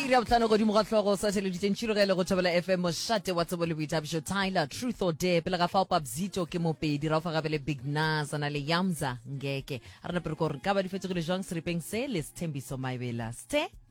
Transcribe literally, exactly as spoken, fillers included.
iri ya botlhano godimo ga tlhogo sa theleditseng tshirogelo go tšhabela F M mošate wa tsebo le boithabišo Tyler Truth or Dare pele ga fao Papzito ke mopedi ra o fa gape le Big Nas ana le Yamza Ngeke a re napere ko re ka ba di fetsogile jwang seripeng se le Sthembiso Maebela ste